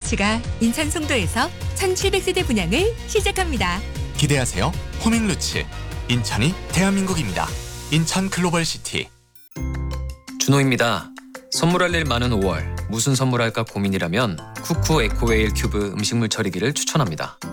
호밍루츠가 인천 송도에서 1700세대 분양을 시작합니다. 기대하세요. 호밍루츠. 인천이 대한민국입니다. 인천 글로벌시티. 준호입니다. 선물할 일 많은 5월. 무슨 선물할까 고민이라면 쿠쿠 에코웨일 큐브 음식물 처리기를 추천합니다.